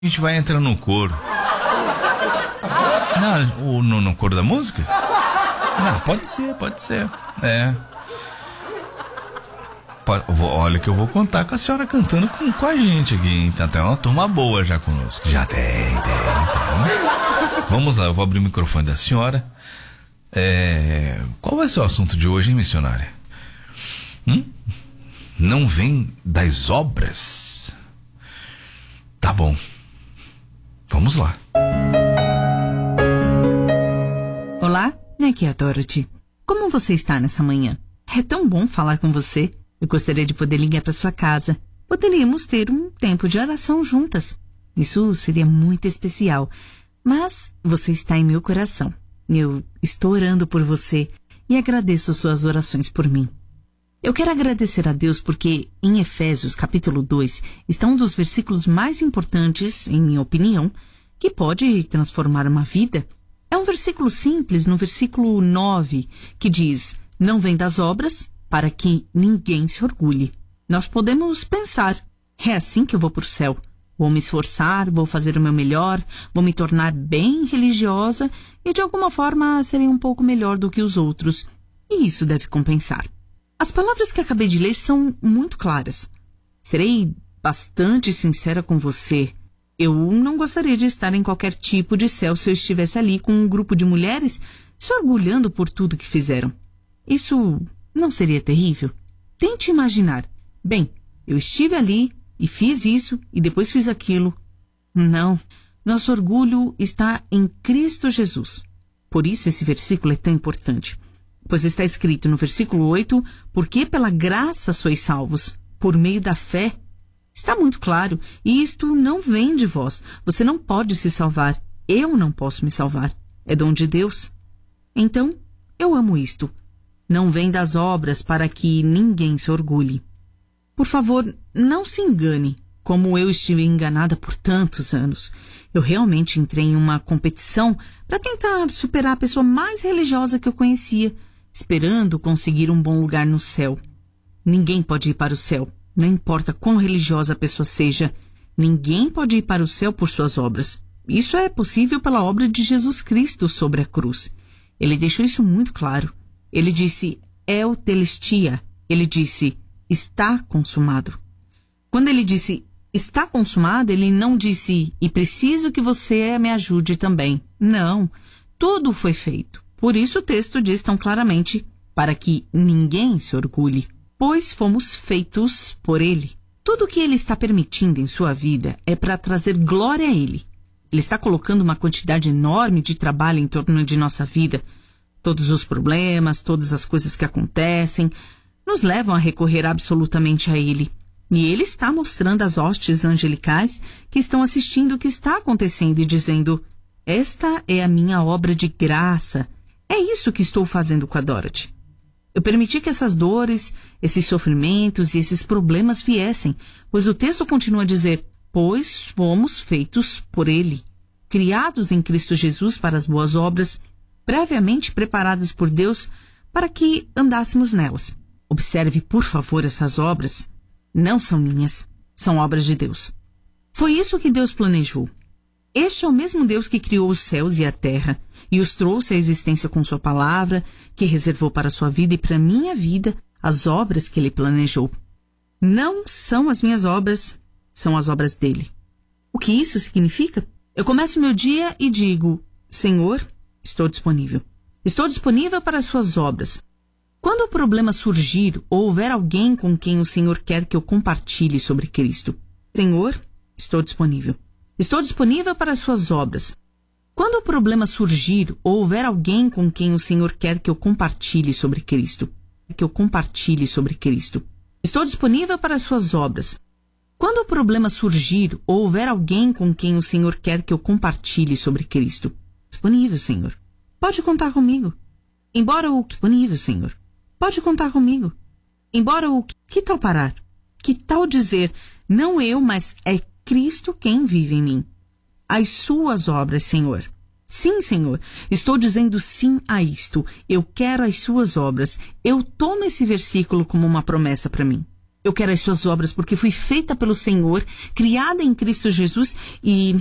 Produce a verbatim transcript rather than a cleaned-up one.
A gente vai entrar no coro. Não, o, no, no coro da música? Não, pode ser, pode ser. É. Pode, olha que eu vou contar com a senhora cantando com, com a gente aqui, hein? Tem até uma turma boa já conosco. Já tem, tem, tem. Vamos lá, eu vou abrir o microfone da senhora. É, qual vai ser o assunto de hoje, hein, missionária? Hum? Não vem das obras? Tá bom. Vamos lá. Olá, aqui é a Dorothy. Como você está nessa manhã? É tão bom falar com você. Eu gostaria de poder ligar para sua casa. Poderíamos ter um tempo de oração juntas. Isso seria muito especial. Mas você está em meu coração. Eu estou orando por você e agradeço suas orações por mim. Eu quero agradecer a Deus porque em Efésios capítulo dois está um dos versículos mais importantes, em minha opinião, que pode transformar uma vida. É um versículo simples, no versículo nove, que diz: não vem das obras para que ninguém se orgulhe. Nós podemos pensar: é assim que eu vou para o céu. Vou me esforçar, vou fazer o meu melhor, vou me tornar bem religiosa e de alguma forma serei um pouco melhor do que os outros. E isso deve compensar. As palavras que acabei de ler são muito claras. Serei bastante sincera com você. Eu não gostaria de estar em qualquer tipo de céu se eu estivesse ali com um grupo de mulheres se orgulhando por tudo que fizeram. Isso não seria terrível? Tente imaginar. Bem, eu estive ali e fiz isso e depois fiz aquilo. Não. Nosso orgulho está em Cristo Jesus. Por isso esse versículo é tão importante. Pois está escrito no versículo oito, porque pela graça sois salvos, por meio da fé. Está muito claro, e isto não vem de vós. Você não pode se salvar. Eu não posso me salvar. É dom de Deus. Então, eu amo isto. Não vem das obras para que ninguém se orgulhe. Por favor, não se engane, como eu estive enganada por tantos anos. Eu realmente entrei em uma competição para tentar superar a pessoa mais religiosa que eu conhecia, esperando conseguir um bom lugar no céu. Ninguém pode ir para o céu, não importa quão religiosa a pessoa seja. Ninguém pode ir para o céu por suas obras. Isso é possível pela obra de Jesus Cristo sobre a cruz. Ele deixou isso muito claro. Ele disse, eutelestia. Ele disse, está consumado. Quando ele disse, está consumado, ele não disse, e preciso que você me ajude também. Não, tudo foi feito. Por isso o texto diz tão claramente, para que ninguém se orgulhe, pois fomos feitos por ele. Tudo o que ele está permitindo em sua vida é para trazer glória a ele. Ele está colocando uma quantidade enorme de trabalho em torno de nossa vida. Todos os problemas, todas as coisas que acontecem, nos levam a recorrer absolutamente a ele. E ele está mostrando às hostes angelicais que estão assistindo o que está acontecendo e dizendo, esta é a minha obra de graça. É isso que estou fazendo com a Dorothy. Eu permiti que essas dores, esses sofrimentos e esses problemas viessem, pois o texto continua a dizer, pois fomos feitos por ele, criados em Cristo Jesus para as boas obras, previamente preparadas por Deus para que andássemos nelas. Observe, por favor, essas obras. Não são minhas, são obras de Deus. Foi isso que Deus planejou. Este é o mesmo Deus que criou os céus e a terra e os trouxe à existência com sua palavra, que reservou para a sua vida e para a minha vida as obras que ele planejou. Não são as minhas obras, são as obras dele. O que isso significa? Eu começo meu dia e digo, Senhor, estou disponível. Estou disponível para as suas obras. Quando o problema surgir ou houver alguém com quem o Senhor quer que eu compartilhe sobre Cristo, Senhor, estou disponível. Estou disponível para as suas obras. Quando o problema surgir ou houver alguém com quem o Senhor quer que eu compartilhe sobre Cristo, que eu compartilhe sobre Cristo, estou disponível para as suas obras. Quando o problema surgir ou houver alguém com quem o Senhor quer que eu compartilhe sobre Cristo, disponível, Senhor. Pode contar comigo. Embora o disponível, Senhor. Pode contar comigo. Embora o que tal parar? Que tal dizer, não eu, mas é Cristo quem vive em mim. As suas obras, Senhor. Sim, Senhor, estou dizendo sim a isto. Eu quero as suas obras. Eu tomo esse versículo como uma promessa para mim. Eu quero as suas obras, porque fui feita pelo Senhor, criada em Cristo Jesus e